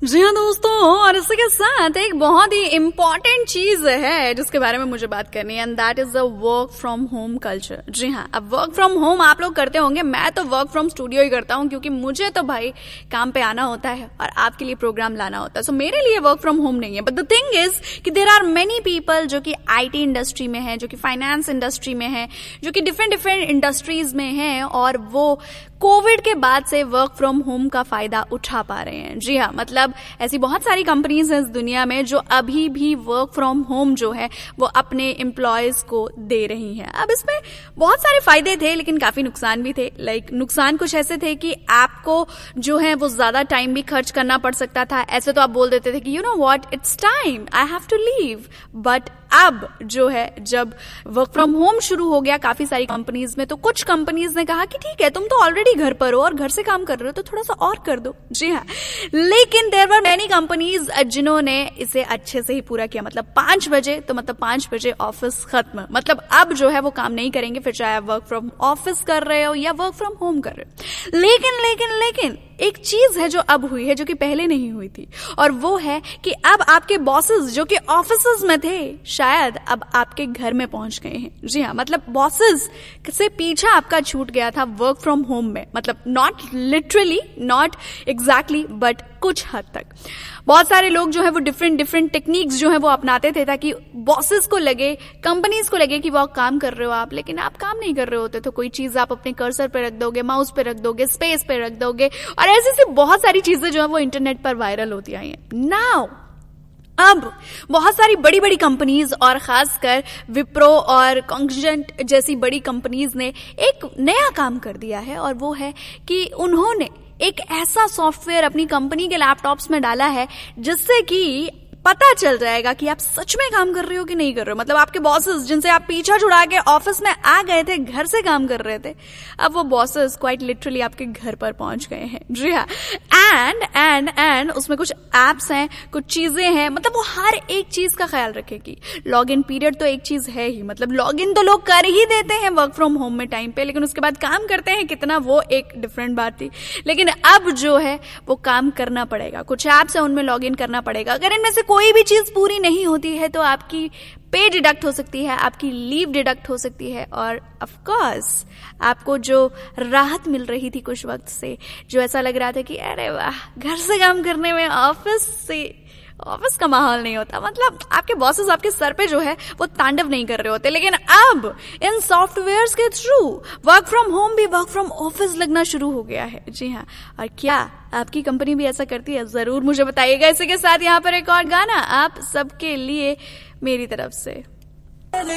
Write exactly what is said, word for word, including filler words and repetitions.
जी हाँ दोस्तों, और इसी के साथ एक बहुत ही इम्पोर्टेंट चीज है जिसके बारे में मुझे बात करनी है, and that is the work from home culture. जी हाँ, अब वर्क फ्रॉम होम आप लोग करते होंगे, मैं तो वर्क फ्रॉम स्टूडियो ही करता हूँ क्योंकि मुझे तो भाई काम पे आना होता है और आपके लिए प्रोग्राम लाना होता है। सो so, मेरे लिए वर्क फ्रॉम होम नहीं है, बट द थिंग इज कि देयर आर मेनी पीपल जो कि आईटी इंडस्ट्री में है, जो कि फाइनेंस इंडस्ट्री में है, जो कि डिफरेंट डिफरेंट इंडस्ट्रीज में है, और वो कोविड के बाद से वर्क फ्रॉम होम का फायदा उठा पा रहे हैं। जी हाँ, मतलब ऐसी बहुत सारी कंपनीज हैं इस दुनिया में जो अभी भी वर्क फ्रॉम होम जो है वो अपने एम्प्लॉयज को दे रही हैं। अब इसमें बहुत सारे फायदे थे लेकिन काफी नुकसान भी थे। लाइक नुकसान कुछ ऐसे थे कि आपको जो है वो ज्यादा टाइम भी खर्च करना पड़ सकता था। ऐसे तो आप बोल देते थे कि you know what, it's time, I have to leave. But अब जो है जब वर्क फ्रॉम होम शुरू हो गया काफी सारी कंपनीज में, तो कुछ कंपनीज ने कहा कि ठीक है, तुम तो ऑलरेडी घर पर हो और घर से काम कर रहे हो तो थोड़ा सा और कर दो। जी हाँ, लेकिन देयर वर मेनी कंपनीज जिन्होंने इसे अच्छे से ही पूरा किया। मतलब पांच बजे तो मतलब पांच बजे ऑफिस खत्म, मतलब अब जो है वो काम नहीं करेंगे, फिर चाहे आप वर्क फ्रॉम ऑफिस कर रहे हो या वर्क फ्रॉम होम कर रहे हो। लेकिन लेकिन लेकिन एक चीज है जो अब हुई है जो कि पहले नहीं हुई थी, और वो है कि अब आपके बॉसेस जो कि ऑफिसेज में थे शायद अब आपके घर में पहुंच गए हैं। जी हाँ, मतलब बॉसेस से पीछा आपका छूट गया था वर्क फ्रॉम होम में। मतलब not literally, not exactly, but कुछ हद तक बहुत सारे लोग जो है वो डिफरेंट डिफरेंट टेक्निक्स जो है वो अपनाते थे ताकि बॉसेस को लगे, कंपनीज को लगे कि वो काम कर रहे हो आप, लेकिन आप काम नहीं कर रहे होते। तो कोई चीज आप अपने कर्सर पे रख दोगे, माउस पे रख दोगे, स्पेस पे रख दोगे, और ऐसी ऐसी बहुत सारी चीजें जो है वो इंटरनेट पर वायरल होती आई हैं। नाउ अब बहुत सारी बड़ी बड़ी कंपनीज और खासकर विप्रो और कॉन्जेंट जैसी बड़ी कंपनीज ने एक नया काम कर दिया है, और वो है कि उन्होंने एक ऐसा सॉफ्टवेयर अपनी कंपनी के लैपटॉप्स में डाला है जिससे कि पता चल जाएगा कि आप सच में काम कर रहे हो कि नहीं कर रहे हो। मतलब आपके बॉसेस जिनसे आप पीछा छुड़ा के ऑफिस में आ गए थे, घर से काम कर रहे थे, अब वो बॉसेस क्वाइट लिटरली आपके घर पर पहुंच गए हैं। जी हाँ, एंड एंड एंड उसमें कुछ एप्स हैं, कुछ चीजें हैं, मतलब वो हर एक चीज का ख्याल रखेगी। लॉग इन पीरियड तो एक चीज है ही, मतलब लॉग इन तो लोग कर ही देते हैं वर्क फ्रॉम होम में टाइम पे, लेकिन उसके बाद काम करते हैं कितना वो एक डिफरेंट बात थी। लेकिन अब जो है वो काम करना पड़ेगा, कुछ एप्स है उनमें लॉग इन करना पड़ेगा। अगर इनमें से कोई भी चीज पूरी नहीं होती है तो आपकी पे डिडक्ट हो सकती है, आपकी लीव डिडक्ट हो सकती है, और ऑफ कोर्स आपको जो राहत मिल रही थी कुछ वक्त से, जो ऐसा लग रहा था कि अरे वाह, घर से काम करने में ऑफिस से ऑफिस का माहौल नहीं होता, मतलब आपके बॉसेस आपके सर पे जो है वो तांडव नहीं कर रहे होते। लेकिन अब इन सॉफ्टवेयर्स के थ्रू वर्क फ्रॉम होम भी वर्क फ्रॉम ऑफिस लगना शुरू हो गया है। जी हाँ, और क्या आपकी कंपनी भी ऐसा करती है? जरूर मुझे बताइएगा। इसी के साथ यहाँ पर एक और गाना आप सबके लिए मेरी तरफ से।